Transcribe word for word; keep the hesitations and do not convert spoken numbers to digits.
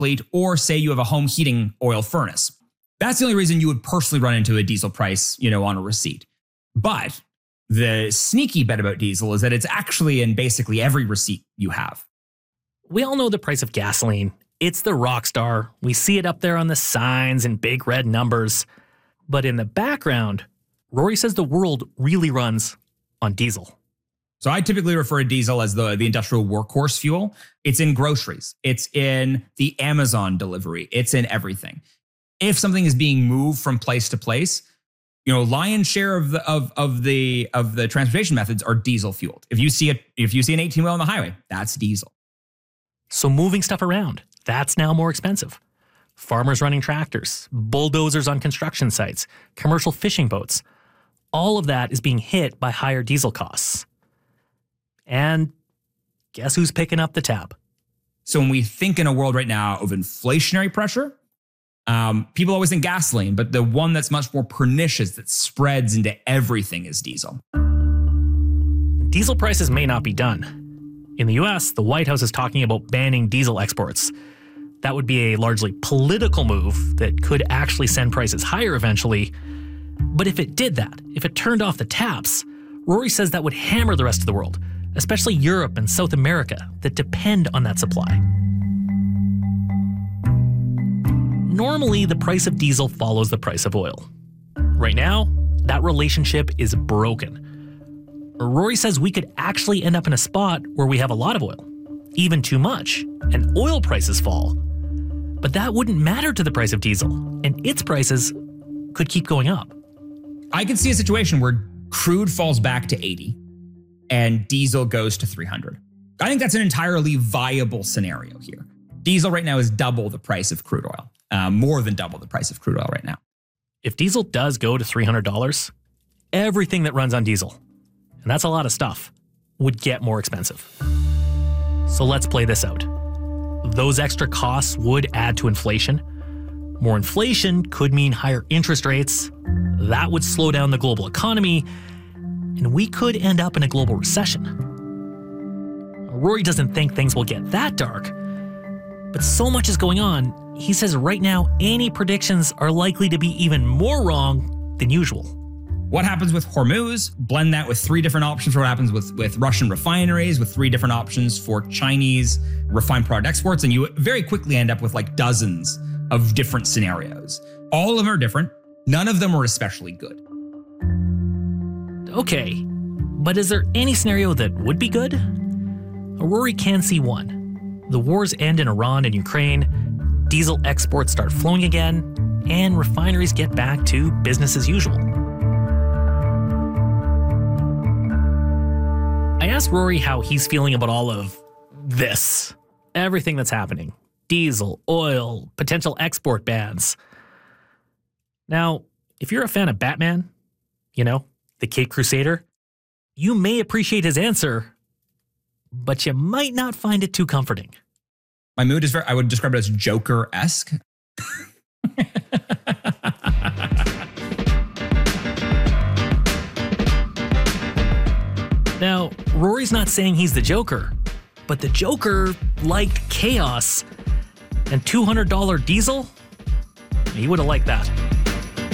fleet, or say you have a home heating oil furnace. That's the only reason you would personally run into a diesel price, you know, on a receipt. But the sneaky bet about diesel is that it's actually in basically every receipt you have. We all know the price of gasoline. It's the rock star. We see it up there on the signs in big red numbers. But in the background, Rory says the world really runs on diesel. So I typically refer to diesel as the, the industrial workhorse fuel. It's in groceries. It's in the Amazon delivery. It's in everything. If something is being moved from place to place, you know, lion's share of the of of the of the transportation methods are diesel fueled. If you see a if you see an eighteen wheel on the highway, that's diesel. So moving stuff around, that's now more expensive. Farmers running tractors, bulldozers on construction sites, commercial fishing boats. All of that is being hit by higher diesel costs. And guess who's picking up the tab? So when we think in a world right now of inflationary pressure, um, people always think gasoline, but the one that's much more pernicious that spreads into everything is diesel. Diesel prices may not be done. In the U S, the White House is talking about banning diesel exports. That would be a largely political move that could actually send prices higher eventually. But if it did that, if it turned off the taps, Rory says that would hammer the rest of the world, especially Europe and South America that depend on that supply. Normally, the price of diesel follows the price of oil. Right now, that relationship is broken. Rory says we could actually end up in a spot where we have a lot of oil, even too much, and oil prices fall. But that wouldn't matter to the price of diesel, and its prices could keep going up. I can see a situation where crude falls back to eighty and diesel goes to three hundred. I think that's an entirely viable scenario here. Diesel right now is double the price of crude oil, uh, more than double the price of crude oil right now. If diesel does go to three hundred dollars, everything that runs on diesel, and that's a lot of stuff, would get more expensive. So let's play this out. Those extra costs would add to inflation. More inflation could mean higher interest rates. That would slow down the global economy, and we could end up in a global recession. Rory doesn't think things will get that dark, but so much is going on, he says right now any predictions are likely to be even more wrong than usual. What happens with Hormuz? Blend that with three different options for what happens with, with Russian refineries, with three different options for Chinese refined product exports, and you very quickly end up with like dozens of different scenarios. All of them are different. None of them are especially good. Okay, but is there any scenario that would be good? Rory can see one. The wars end in Iran and Ukraine, diesel exports start flowing again, and refineries get back to business as usual. I asked Rory how he's feeling about all of this. Everything that's happening. Diesel, oil, potential export bans. Now, if you're a fan of Batman, you know, the Caped Crusader, you may appreciate his answer, but you might not find it too comforting. My mood is very, I would describe it as Joker-esque. Now, Rory's not saying he's the Joker, but the Joker liked chaos, and two hundred dollars diesel, he would have liked that.